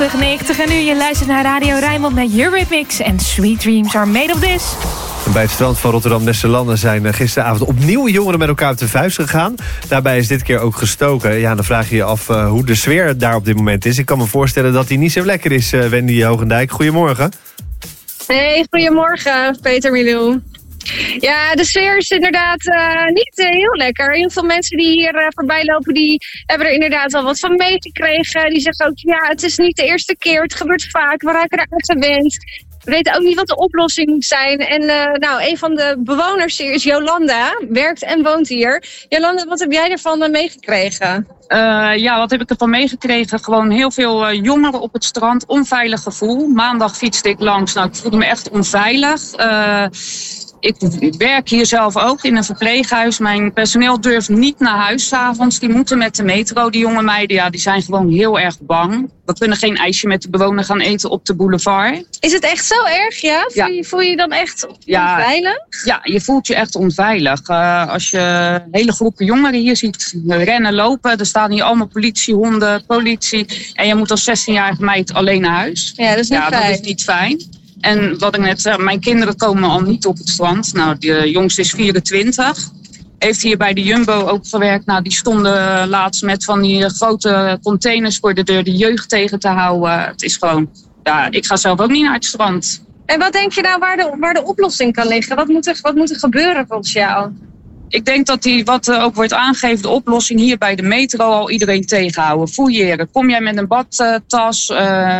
90 en nu je luistert naar Radio Rijnmond met Eurythmics en Sweet Dreams Are Made of This. Bij het strand van Rotterdam-Nesselanden zijn gisteravond opnieuw jongeren met elkaar op de vuist gegaan. Daarbij is dit keer ook gestoken. Ja, dan vraag je je af hoe de sfeer daar op dit moment is. Ik kan me voorstellen dat die niet zo lekker is, Wendy Hoogendijk. Goedemorgen. Hey, goedemorgen, Peter Milou. Ja, de sfeer is inderdaad niet heel lekker. Heel veel mensen die hier voorbij lopen, die hebben er inderdaad wel wat van meegekregen. Die zeggen ook, ja, het is niet de eerste keer, het gebeurt vaak, we raken eraan gewend. We weten ook niet wat de oplossing moet zijn. En een van de bewoners hier is Jolanda, werkt en woont hier. Jolanda, wat heb jij ervan meegekregen? Wat heb ik ervan meegekregen? Gewoon heel veel jongeren op het strand, onveilig gevoel. Maandag fietste ik langs, ik voelde me echt onveilig. Ik werk hier zelf ook in een verpleeghuis. Mijn personeel durft niet naar huis 's avonds. Die moeten met de metro. Die jonge meiden, die zijn gewoon heel erg bang. We kunnen geen ijsje met de bewoner gaan eten op de boulevard. Is het echt zo erg, ja? Voel je je dan echt onveilig? Ja, je voelt je echt onveilig. Als je hele groepen jongeren hier ziet rennen, lopen. Er staan hier allemaal politiehonden, politie. En je moet als 16-jarige meid alleen naar huis. Ja, dat is niet fijn. Dat is niet fijn. En wat ik net zei, mijn kinderen komen al niet op het strand. De jongste is 24. Heeft hier bij de Jumbo ook gewerkt. Die stonden laatst met van die grote containers voor de deur de jeugd tegen te houden. Het is gewoon, ik ga zelf ook niet naar het strand. En wat denk je nou waar de oplossing kan liggen? Wat moet er gebeuren volgens jou? Ik denk dat wat ook wordt aangegeven, de oplossing hier bij de metro al iedereen tegenhouden. Fouilleren. Kom jij met een badtas?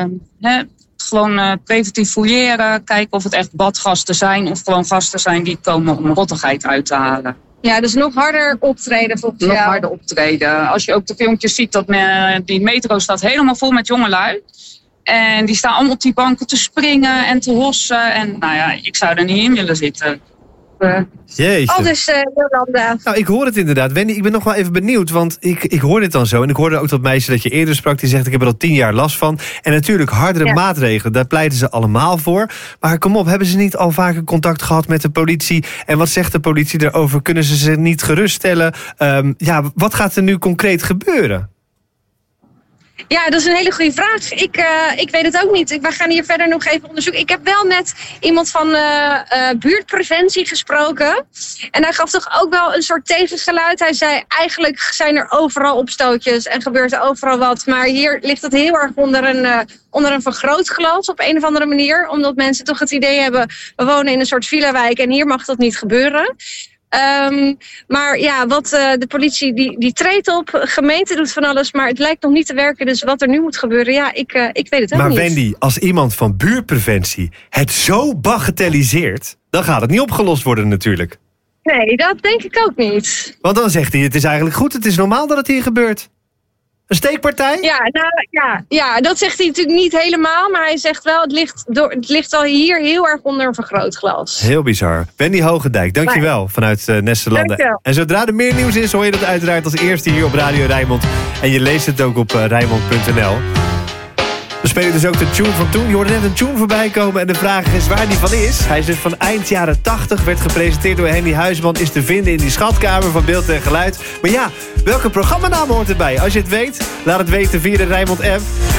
Gewoon preventief fouilleren, kijken of het echt badgasten zijn of gewoon gasten zijn die komen om rottigheid uit te halen. Ja, dus nog harder optreden volgens jou. Nog harder optreden. Als je ook de filmpjes ziet, dat die metro staat helemaal vol met jongelui. En die staan allemaal op die banken te springen en te hossen. En ik zou er niet in willen zitten. Jeetje. Al dus Jolanda. Nou, ik hoor het inderdaad. Wendy, ik ben nog wel even benieuwd, want ik hoor dit dan zo. En ik hoorde ook dat meisje dat je eerder sprak, die zegt ik heb er al 10 jaar last van. En natuurlijk hardere maatregelen, daar pleiten ze allemaal voor. Maar kom op, hebben ze niet al vaker contact gehad met de politie? En wat zegt de politie daarover? Kunnen ze zich niet geruststellen? Wat gaat er nu concreet gebeuren? Ja, dat is een hele goede vraag. Ik weet het ook niet. We gaan hier verder nog even onderzoeken. Ik heb wel net iemand van buurtpreventie gesproken. En hij gaf toch ook wel een soort tegengeluid. Hij zei, eigenlijk zijn er overal opstootjes en gebeurt er overal wat. Maar hier ligt het heel erg onder een vergrootglas op een of andere manier. Omdat mensen toch het idee hebben, we wonen in een soort villa-wijk en hier mag dat niet gebeuren. Wat de politie, die treedt op, gemeente doet van alles, maar het lijkt nog niet te werken. Dus wat er nu moet gebeuren, ik weet het ook niet. Maar Wendy, als iemand van buurtpreventie het zo bagatelliseert, dan gaat het niet opgelost worden natuurlijk. Nee, dat denk ik ook niet. Want dan zegt hij, het is eigenlijk goed, het is normaal dat het hier gebeurt. Een steekpartij? Ja, dat zegt hij natuurlijk niet helemaal. Maar hij zegt wel, het ligt al hier heel erg onder een vergrootglas. Heel bizar. Wendy Hoogendijk, dankjewel vanuit Nesselanden. Dankjewel. En zodra er meer nieuws is, hoor je dat uiteraard als eerste hier op Radio Rijnmond. En je leest het ook op Rijnmond.nl. We spelen dus ook de tune van toen. Je hoorde net een tune voorbij komen en de vraag is waar die van is. Hij is dus van eind jaren 80, werd gepresenteerd door Henny Huisman. Is te vinden in die schatkamer van Beeld en Geluid. Maar welke programmanaam hoort erbij? Als je het weet, laat het weten via de Rijnmond app.